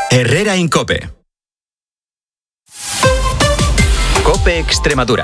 Herrera en COPE. COPE Extremadura.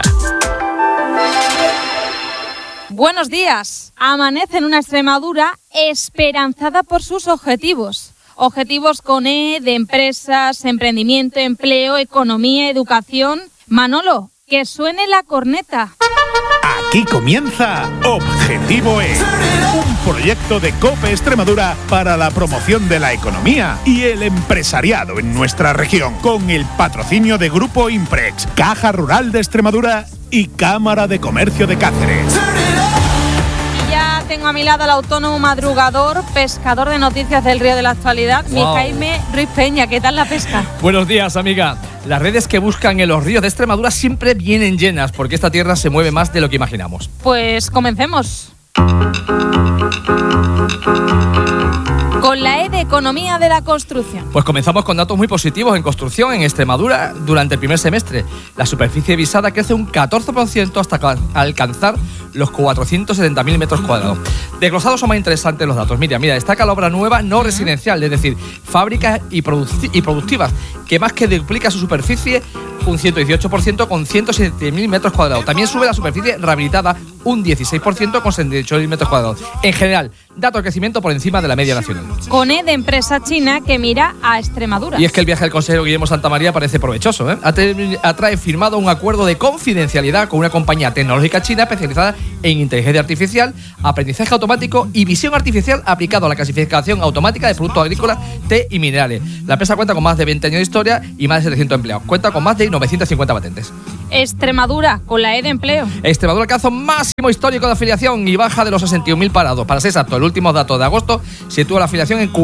Buenos días. Amanece en una Extremadura esperanzada por sus objetivos. Objetivos con E de empresas, emprendimiento, empleo, economía, educación. Manolo, que suene la corneta. Aquí comienza Objetivo E, un proyecto de COPE Extremadura para la promoción de la economía y el empresariado en nuestra región, con el patrocinio de Grupo Imprex, Caja Rural de Extremadura y Cámara de Comercio de Cáceres. Y ya tengo a mi lado al autónomo madrugador, pescador de noticias del río de la actualidad, mi Jaime Ruiz Peña. ¿Qué tal la pesca? Buenos días, amiga. Las redes que buscan en los ríos de Extremadura siempre vienen llenas, porque esta tierra se mueve más de lo que imaginamos. Pues comencemos. Con la E de Economía de la Construcción. Pues comenzamos con datos muy positivos en construcción en Extremadura durante el primer semestre. La superficie visada crece un 14% hasta alcanzar los 470.000 metros cuadrados. Desglosados son más interesantes los datos. Mira, destaca la obra nueva no residencial, es decir, fábricas y productivas, que más que duplica su superficie un 118% con 107.000 metros cuadrados. También sube la superficie rehabilitada un 16% con 78.000 metros cuadrados. En general, dato de crecimiento por encima de la media nacional. Con E de empresa china que mira a Extremadura. Y es que el viaje del consejero Guillermo Santamaría parece provechoso, ¿eh? Ha firmado un acuerdo de confidencialidad con una compañía tecnológica china especializada en inteligencia artificial, aprendizaje automático y visión artificial aplicado a la clasificación automática de productos agrícolas, té y minerales. La empresa cuenta con más de 20 años de historia y más de 700 empleados. Cuenta con más de 950 patentes. Extremadura, con la E de empleo. Extremadura alcanza un máximo histórico de afiliación y baja de los 61.000 parados. Para ser exacto, el último dato de agosto sitúa la afiliación en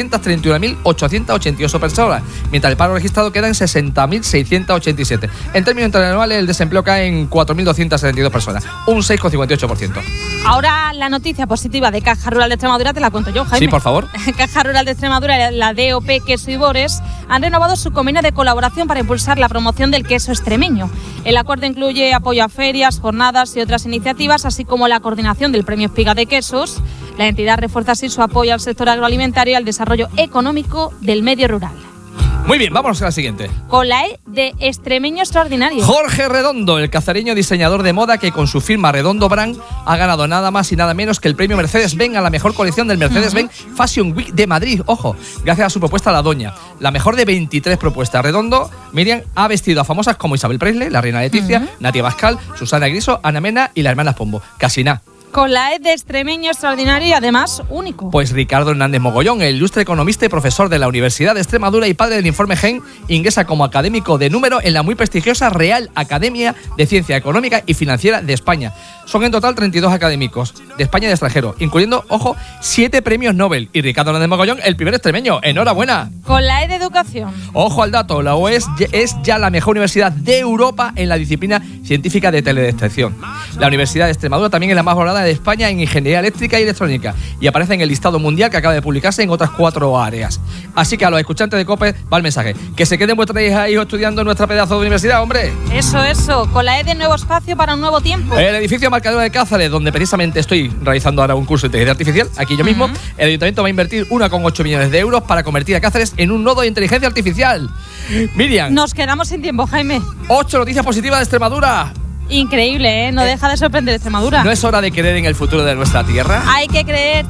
431.888 personas, mientras el paro registrado queda en 60.687. En términos interanuales, el desempleo cae en 4.272 personas, un 6,58%. Ahora la noticia positiva de Caja Rural de Extremadura te la cuento yo, Jaime. Sí, por favor. Caja Rural de Extremadura, la DOP Queso y Bores, han renovado su convenio de colaboración para impulsar la promoción del queso extremeño. El acuerdo incluye apoyo a ferias, jornadas y otras iniciativas, así como la coordinación del Premio Espiga de Quesos. La entidad refuerza así su apoyo al sector agroalimentario y al desarrollo económico del medio rural. Muy bien, vámonos a la siguiente. Con la E de extremeño extraordinario. Jorge Redondo, el cacereño diseñador de moda que con su firma Redondo Brand ha ganado nada más y nada menos que el premio Mercedes-Benz a la mejor colección del Mercedes-Benz Fashion Week de Madrid. Ojo, gracias a su propuesta La Doña, la mejor de 23 propuestas. Redondo, Miriam, ha vestido a famosas como Isabel Presley, la reina Leticia, Natia Bascal, Susana Griso, Ana Mena y las hermanas Pombo. Casi nada. Con la E de extremeño extraordinario y además único. Pues Ricardo Hernández Mogollón, el ilustre economista y profesor de la Universidad de Extremadura y padre del informe GEN, ingresa como académico de número en la muy prestigiosa Real Academia de Ciencia Económica y Financiera de España. Son en total 32 académicos de España y de extranjero, incluyendo, ojo, 7 premios Nobel. Y Ricardo Hernández Mogollón, el primer extremeño. ¡Enhorabuena! Con la E de educación. Ojo al dato, la UES es ya la mejor universidad de Europa en la disciplina científica de teledetección. La Universidad de Extremadura también es la más valorada de España en ingeniería eléctrica y electrónica y aparece en el listado mundial que acaba de publicarse en otras 4 áreas. Así que a los escuchantes de COPE va el mensaje: que se queden vuestras hijas e hijos estudiando en nuestra pedazo de universidad, hombre. Eso, con la E de nuevo espacio para un nuevo tiempo. El edificio Marcadura de Cáceres, donde precisamente estoy realizando ahora un curso de inteligencia artificial, aquí yo mismo, el ayuntamiento va a invertir 1,8 millones de euros para convertir a Cáceres en un nodo de inteligencia artificial. Miriam. Nos quedamos sin tiempo, Jaime. 8 noticias positivas de Extremadura. Increíble, ¿eh? No deja de sorprender Extremadura. ¿No es hora de creer en el futuro de nuestra tierra? Hay que creer.